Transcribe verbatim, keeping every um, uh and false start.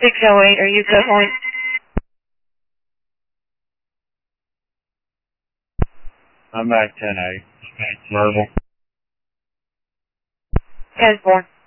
six oh eight, are you good point? I'm back ten eight. Verbal. ten four.